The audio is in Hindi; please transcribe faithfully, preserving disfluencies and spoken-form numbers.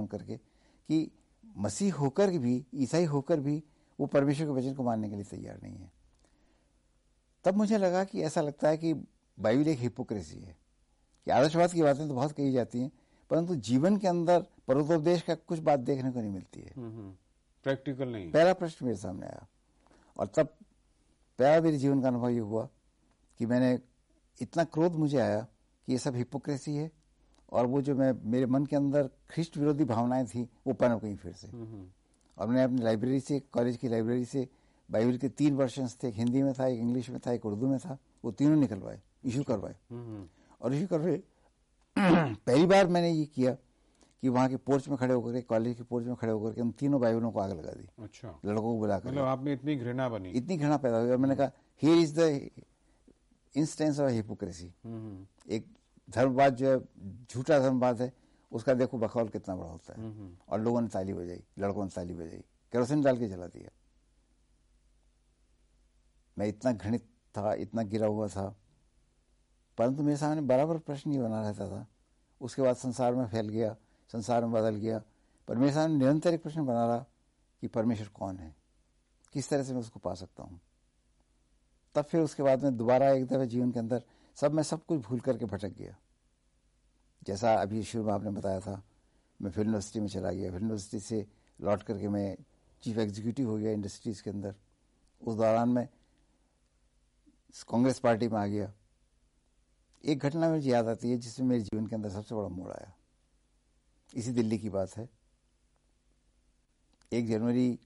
सुन करके कि मसीह होकर भी, ईसाई होकर भी वो परमेश्वर के वचन को मानने के लिए तैयार नहीं है। तब मुझे लगा कि ऐसा लगता है कि बाइबल एक हिपोक्रेसी है कि आदर्शवाद की बातें तो बहुत कही जाती हैं, परंतु जीवन के अंदर परोपदेश का कुछ बात देखने को नहीं मिलती है, प्रैक्टिकल नहीं। पहला प्रश्न मेरे सामने आया और तब पहला मेरे जीवन का अनुभव ये हुआ कि मैंने इतना क्रोध मुझे आया कि ये सब हिपोक्रेसी है और वो जो मैं मेरे मन के अंदर ख्रिस्ट विरोधी भावनाएं थी वो पनप गई फिर से। और मैंने अपनी लाइब्रेरी से, कॉलेज की लाइब्रेरी से बाइबल के तीन वर्जन्स थे, एक हिंदी में था, एक इंग्लिश में था, एक उर्दू में था, वो तीनों निकलवाए, इशू करवाए। और इशू करवाए पहली बार मैंने ये किया कि वहां के पोर्च में खड़े होकर के, कॉलेज के पोर्च में खड़े होकर के उन तीनों बाइबलों को आग लगा दी। अच्छा। लड़कों को बुलाकर, मतलब आप में इतनी घृणा बनी, इतनी घृणा पैदा हुई और मैंने कहा here is the instance of hypocrisy. एक धर्मवाद जो है, झूठा धर्मवाद है, उसका देखो बखौल कितना बड़ा होता है। और लोगों ने ताली बजाई, लड़कों ने ताली बजाई, केरोसिन डाल के जला दिया। मैं इतना घृणित था, इतना गिरा हुआ था, परंतु मेरे सामने बराबर प्रश्न ही बना रहता था। उसके बाद संसार में फैल गया, संसार में बदल गया, पर मेरे सामने निरंतर एक प्रश्न बना रहा कि परमेश्वर कौन है, किस तरह से मैं उसको पा सकता हूं। तब फिर उसके बाद में दोबारा एक दफे जीवन के अंदर सब मैं सब कुछ भूल करके भटक गया। जैसा अभी शुरू में आपने बताया था, मैं फिल्म यूनिवर्सिटी में चला गया, फिल्म यूनिवर्सिटी से लौट करके मैं चीफ एग्जीक्यूटिव हो गया इंडस्ट्रीज के अंदर। उस दौरान में कांग्रेस पार्टी में आ गया। एक घटना मुझे याद आती है जिसमें मेरे जीवन के अंदर सबसे बड़ा मोड़ आया। इसी दिल्ली की बात है। एक जनवरी